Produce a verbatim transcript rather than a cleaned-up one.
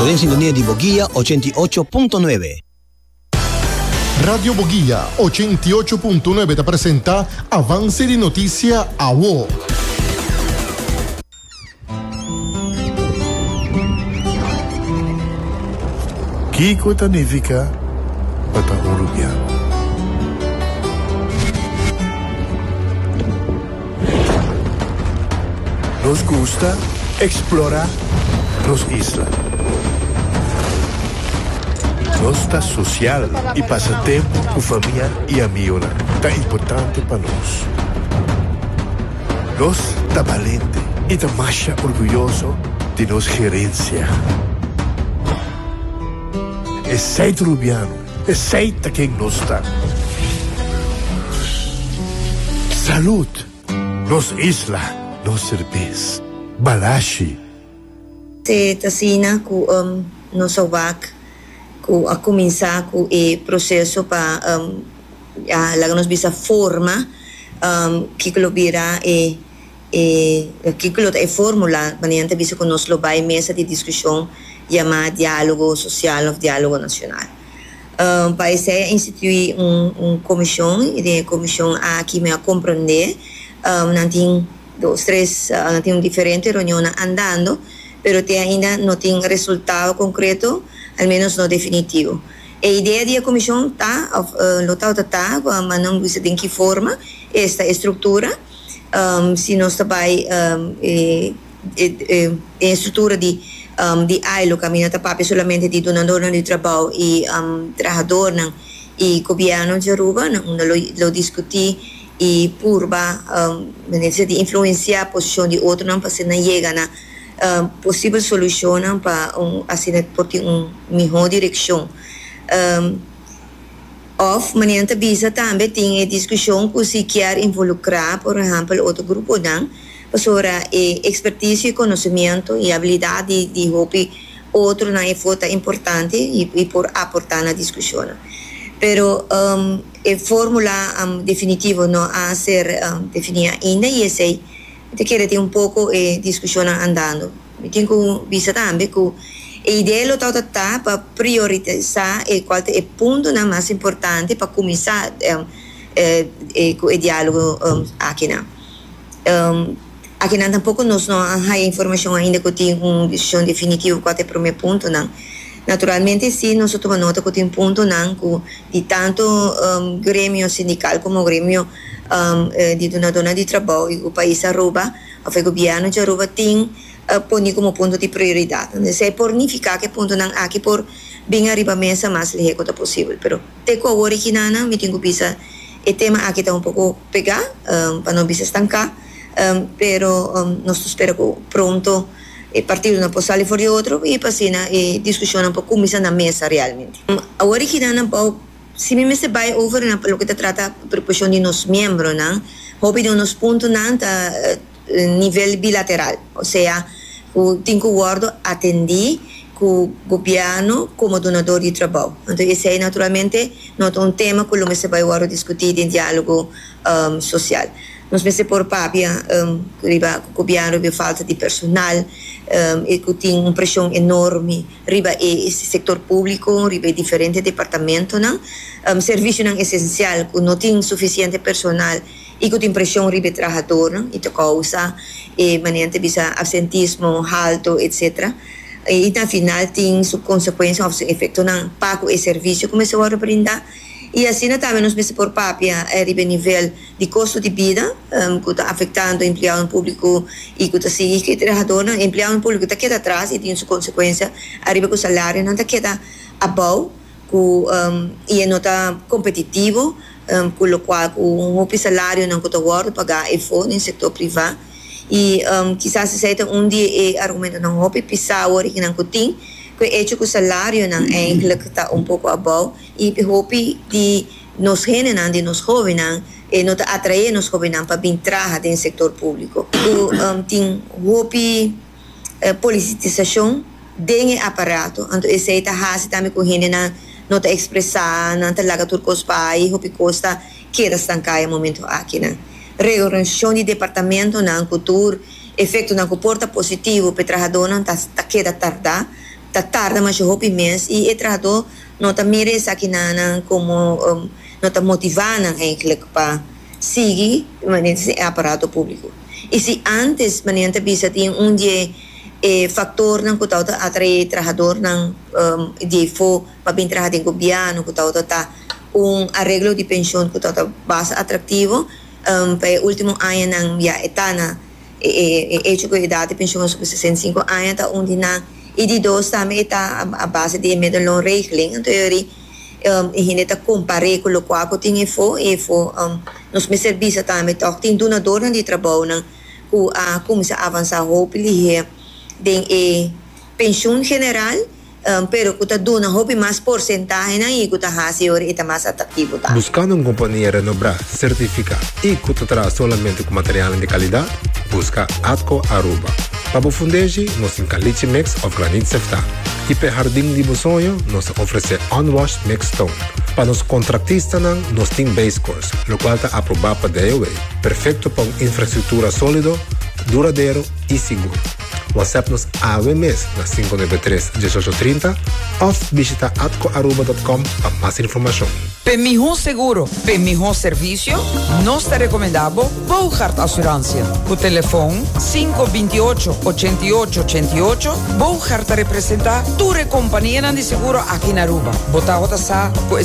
Todo en sintonía de Boguía ochenta y ocho punto nueve. Radio Boguía ochenta y ocho punto nueve te presenta Avance de Noticia A W O. Kiko Tanifica Pata Uruguiano. Nos gusta explorar nos islas. Nossa social e passatempo com família e amigos tá importante para nós. Nós tá valente e tá mais orgulhoso de nossa gerência. É seito rubiano, é seita quem nós está. Saúde, nos isla, nos cerveja, balashi. Se tasina com um, nosso vac ku a começar com o processo para um, a lá nos bisa forma um, que lo vira e e que lo é fórmula maniante bisa com nós lo vai mesa de discussão chamada diálogo social ou diálogo nacional. Um, para isso instituir um, um comissão de comissão aqui me a compreender um, não tem dois três uh, não tem um diferente reunião andando, pero te ainda não tem resultado concreto, al menos no definitivo. A ideia da comissão está, uh, lo está, está, mas não sei de que forma esta estrutura, um, se nós também um, é, é, é, estrutura de um, de I L O caminho está para solamente de donador de trabalho e um, trabalhador e governo de Aruba, não lo, lo discutir e purba um, de influenciar a posição de outro não para se não chega na Uh, possível solução para um, assim, por uma melhor direção. Um, of manianta bisa também tem a discussão que se quer involucrar, por exemplo, outro grupo não, sobre a expertise e conhecimento e habilidade de roupa outro não é foto importante e, e por aportar na discussão. Pero um, a fórmula um, definitiva não a ser um, definida ainda e esse te quero ter um pouco de discussão andando. Eu tenho visto também que a ideia está tá para priorizar e qual é o ponto mais importante para começar um, eh, eh, o diálogo um, aqui não. Um, aqui não tampouco nós não há informação ainda que tem uma decisão definitiva qual é o primeiro ponto não. Naturalmente sim, nós tomamos nota que tem um ponto não que de tanto um, grêmio sindical como grêmio um, de donadora de trabalho e o país Aruba, o governo de Aruba tem uh, põe como ponto de prioridade. Se é por unificar que ponto não aqui por bem arriba mesa mais lejos que possível. Pero te com agora que não, me tenho que pensar o tema aqui está um pouco pegar um, para não se estancar, um, pero um, nós esperamos pronto e partir uma possale for outro e passina e discussão um pouco começar na mesa realmente. Um, agora que não um se me se vai over na lo que te trata proposição de nos membros, não? Houve de uns pontos não tá nível bilateral, ou seja, o tenho guardo atender com o governo como donador de trabalho. Então esse é naturalmente não é um tema que o se vai agora discutir em diálogo um, social. Nós pensamos por papia, um, riba o governo viu falta de personal, um, e que tem uma pressão enorme riba esse setor público, riba diferentes departamentos, não? Um, serviço não essencial, que não tem suficiente personal e que tem pressão riba trabalhador, não? E te causa e maniante bisa absentismo alto, etcétera. E na final tem sua consequência, ou efeito não pago e serviço começou a brindar. E assim também nós pensamos por papia é o nível de custo de vida um, que está afetando o empregado público e que está seguindo que o trabalhador, o empregado público está queda atrás e tem sua consequência arriba com o salário não está queda abaixo um, e não está competitivo um, com o qual com o salário não está guardo pagar e for no setor privado e um, quizás se seja um dia o argumento não houve pisar o que não tem que é que o salário não é que está um pouco abaixo e houve de nos jovens de nos jovens e não atrair nos jovens para vir trabalhar no setor público. Um, tem houve uh, politização do aparato, então esse é o também com gente não está expressar, não está lá turco os pais, houve costa que era estancar no momento aqui, né? Reorganização de departamento na cultura, efeito na comporta positivo para o trabalhador não está queda tardar ta tarda mas eu hopi mês e e trato nota merece aqui na como um, nota motivar eigenlijk para seguir esse aparato público. E se antes maneira bisa tinha um dia eh, factor nang kutaw ta atrair trabajador nang um, de fo para bem trabalhar em governo kutaw ta um arreglo de pensão kutaw ta base atrativo um, para último ano nang ya etana e e hecho que idade de pensão sobre sessenta e cinco anos ta onde na e de dois também está a base de medalhão regeling então eu um, e ainda tá comparei com o qual que tinha fo e fo um, nos me serviço também toch tem donador de trabalho nang ku a começar a avançar hope li den e pensão general um, pero kuta dona hope mais porcentagem na e kuta hasi ora eta mais atrativo tá. Buscando uma companhia Renobras certificada e kuta traz solamente com material de qualidade, busca Atco Aruba. Para o fundeji, nós tem caliche mix of granite sefta. E para jardim de sonho, nós oferece unwashed mix stone. Para os contratistas, nós tem base course, o qual está aprovado para D O A. Perfeito para uma infraestrutura sólido, duradouro e seguro. WhatsApp-nos a W M S na cinco nove três, um oito três zero ou visita atco aruba ponto com para mais informação. Para melhor seguro, para melhor serviço, nós te recomendamos Bouchard Assurância. O telefone cinco dois oito, oito oito oito oito. Bouchard representa a tua companhia de seguro aqui na Aruba. Bota outra sa